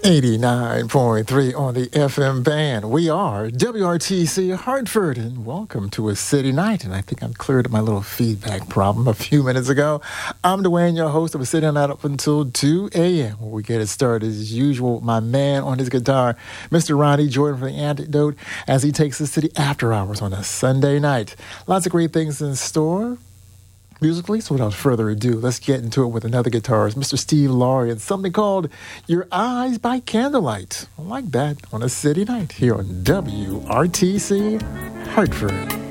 89.3 on the FM band. We are WRTC Hartford, and welcome to a city night. And I think I cleared up my little feedback problem a few minutes ago. I'm Dwayne, your host of a city night up until 2 a.m. where we get it started as usual. My man on his guitar, Mr. Ronnie Jordan from The Antidote, as he takes us to the after hours on a Sunday night. Lots of great things in store musically, so without further ado, let's get into it with another guitarist, Mr. Steve Laurie, and something called Your Eyes by Candlelight. I like that on a city night here on WRTC Hartford.